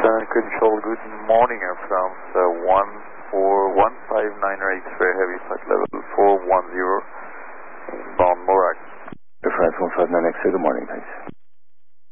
Control, good morning. Air France 14159 X-ray heavy flight level 410 inbound Morak. Air France 159 X-ray, good morning, thanks.